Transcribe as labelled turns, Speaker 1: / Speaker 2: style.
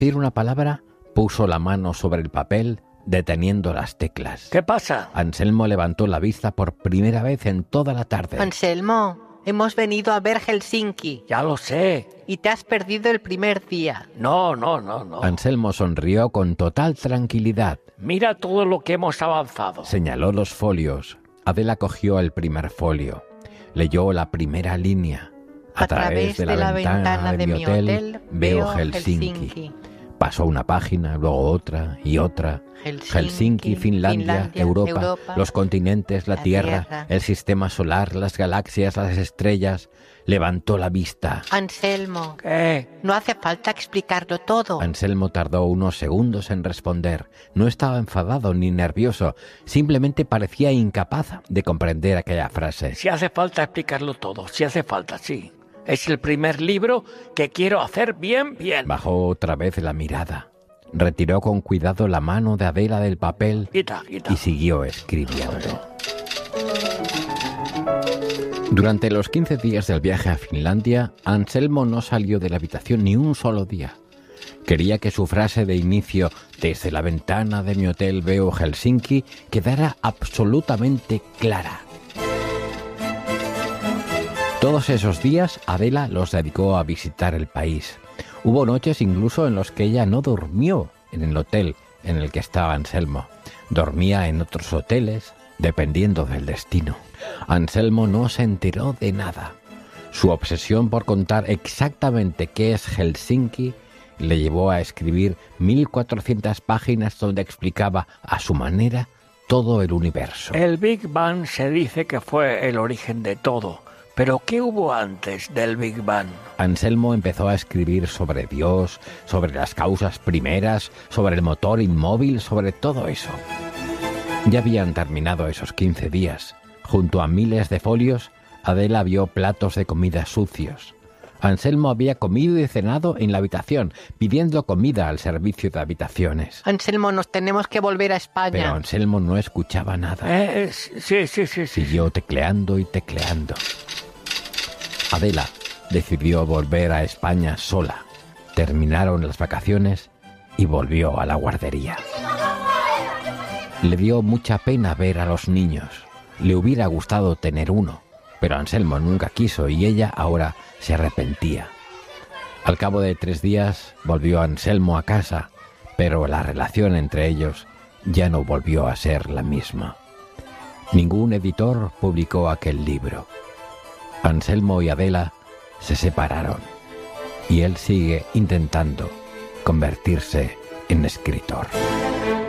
Speaker 1: decir una palabra, puso la mano sobre el papel, deteniendo las teclas.
Speaker 2: ¿Qué pasa?
Speaker 1: Anselmo levantó la vista por primera vez en toda la tarde.
Speaker 3: Anselmo, hemos venido a ver Helsinki.
Speaker 2: Ya lo sé.
Speaker 3: Y te has perdido el primer día.
Speaker 2: No.
Speaker 1: Anselmo sonrió con total tranquilidad.
Speaker 2: Mira todo lo que hemos avanzado.
Speaker 1: Señaló los folios. Adela cogió el primer folio. Leyó la primera línea. A través de la ventana de mi hotel veo Helsinki. Pasó una página, luego otra y otra. Helsinki, Finlandia, Europa, los continentes, la Tierra, el sistema solar, las galaxias, las estrellas. Levantó la vista.
Speaker 3: Anselmo,
Speaker 2: ¿Qué?
Speaker 3: no hace falta explicarlo todo.
Speaker 1: Anselmo tardó unos segundos en responder. No estaba enfadado ni nervioso. Simplemente parecía incapaz de comprender aquella frase.
Speaker 2: Si hace falta explicarlo todo, si hace falta, sí. Es el primer libro que quiero hacer bien.
Speaker 1: Bajó otra vez la mirada. Retiró con cuidado la mano de Adela del papel y siguió escribiendo. Durante los 15 días del viaje a Finlandia, Anselmo no salió de la habitación ni un solo día. Quería que su frase de inicio, desde la ventana de mi hotel veo Helsinki, quedara absolutamente clara. Todos esos días, Adela los dedicó a visitar el país. Hubo noches incluso en las que ella no durmió en el hotel en el que estaba Anselmo. Dormía en otros hoteles, dependiendo del destino. Anselmo no se enteró de nada. Su obsesión por contar exactamente qué es Helsinki le llevó a escribir 1400 páginas donde explicaba a su manera todo el universo.
Speaker 2: El Big Bang se dice que fue el origen de todo. ¿Pero qué hubo antes del Big Bang?
Speaker 1: Anselmo empezó a escribir sobre Dios, sobre las causas primeras, sobre el motor inmóvil, sobre todo eso. Ya habían terminado esos 15 días. Junto a miles de folios, Adela vio platos de comida sucios. Anselmo había comido y cenado en la habitación, pidiendo comida al servicio de habitaciones.
Speaker 3: Anselmo, nos tenemos que volver a España.
Speaker 1: Pero Anselmo no escuchaba nada.
Speaker 2: Sí.
Speaker 1: Siguió tecleando y tecleando. Adela decidió volver a España sola. Terminaron las vacaciones y volvió a la guardería. Le dio mucha pena ver a los niños. Le hubiera gustado tener uno, pero Anselmo nunca quiso y ella ahora se arrepentía. Al cabo de 3 días volvió Anselmo a casa, pero la relación entre ellos ya no volvió a ser la misma. Ningún editor publicó aquel libro. Anselmo y Adela se separaron y él sigue intentando convertirse en escritor.